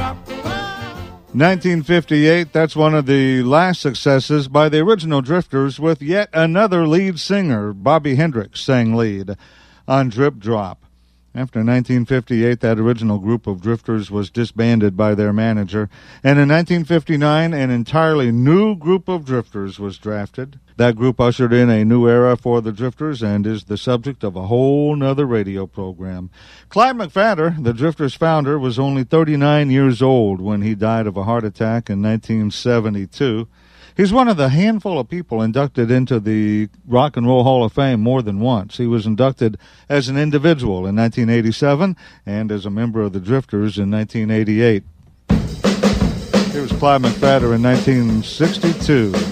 1958, that's one of the last successes by the original Drifters, with yet another lead singer. Bobby Hendricks sang lead on Drip Drop. After 1958, that original group of Drifters was disbanded by their manager, and in 1959, an entirely new group of Drifters was drafted. That group ushered in a new era for the Drifters and is the subject of a whole nother radio program. Clyde McPhatter, the Drifters founder, was only 39 years old when he died of a heart attack in 1972. He's one of the handful of people inducted into the Rock and Roll Hall of Fame more than once. He was inducted as an individual in 1987 and as a member of the Drifters in 1988. Here was Clyde McPhatter in 1962.